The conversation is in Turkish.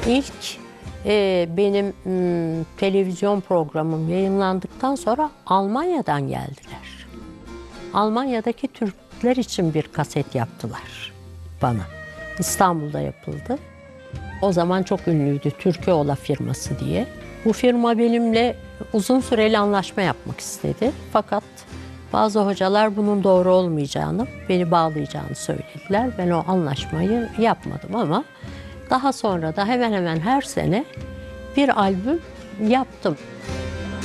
İlk benim televizyon programım yayınlandıktan sonra Almanya'dan geldiler. Almanya'daki Türkler için bir kaset yaptılar bana. İstanbul'da yapıldı. O zaman çok ünlüydü Türkoğlu firması diye. Bu firma benimle uzun süreli anlaşma yapmak istedi. Fakat bazı hocalar bunun doğru olmayacağını, beni bağlayacağını söylediler. Ben o anlaşmayı yapmadım ama daha sonra da hemen hemen her sene bir albüm yaptım.